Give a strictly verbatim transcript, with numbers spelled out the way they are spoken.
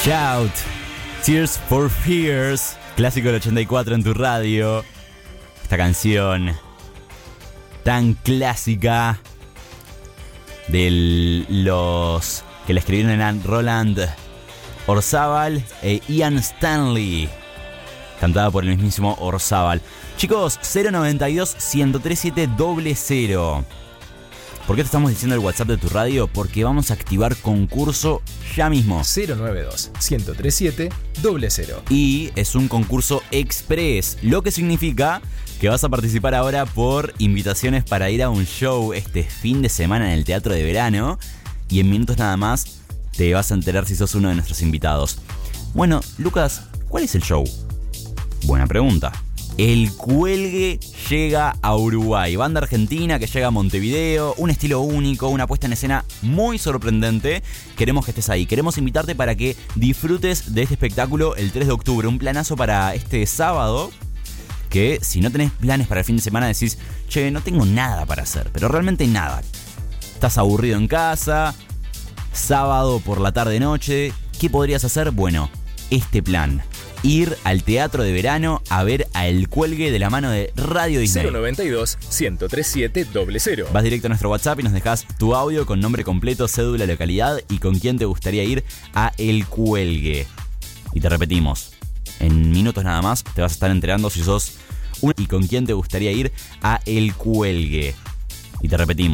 Shout, Tears for Fears, clásico del ochenta y cuatro en tu radio. Esta canción tan clásica de los que la escribieron eran Roland Orzabal e Ian Stanley, cantada por el mismísimo Orzabal. Chicos, cero noventa y dos, ciento treinta y siete, cero cero. ¿Por qué te estamos diciendo el WhatsApp de tu radio? Porque vamos a activar concurso ya mismo. cero noventa y dos, ciento treinta y siete, cero cero. Y es un concurso express, lo que significa que vas a participar ahora por invitaciones para ir a un show este fin de semana en el Teatro de Verano. Y en minutos nada más te vas a enterar si sos uno de nuestros invitados. Bueno, Lucas, ¿cuál es el show? Buena pregunta. El Cuelgue llega a Uruguay. Banda argentina que llega a Montevideo. Un estilo único, una puesta en escena muy sorprendente. Queremos que estés ahí. Queremos invitarte para que disfrutes de este espectáculo el tres de octubre. Un planazo para este sábado. Que si no tenés planes para el fin de semana decís, che, no tengo nada para hacer. Pero realmente nada. Estás aburrido en casa. Sábado por la tarde-noche. ¿Qué podrías hacer? Bueno, este plan. Ir al Teatro de Verano a ver a El Cuelgue de la mano de Radio Disney. cero noventa y dos, ciento treinta y siete, cero cero. Vas directo a nuestro WhatsApp y nos dejas tu audio con nombre completo, cédula, localidad y con quién te gustaría ir a El Cuelgue. Y te repetimos, en minutos nada más te vas a estar enterando si sos un y con quién te gustaría ir a El Cuelgue. Y te repetimos.